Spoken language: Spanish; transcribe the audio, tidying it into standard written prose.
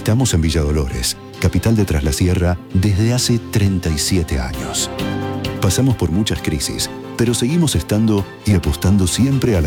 Estamos en Villa Dolores, capital de Tras la Sierra, desde hace 37 años. Pasamos por muchas crisis, pero seguimos estando y apostando siempre a la